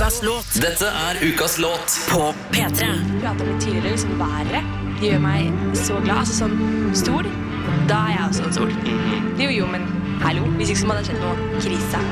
Ukas låt. Dette ukas låt På P3. Jeg pratet litt tidligere, liksom været. Det gjør meg så glad, altså sånn stol. Da jeg også en stol. Jo, men hallo, hvis ikke så må det skjedd noe krise.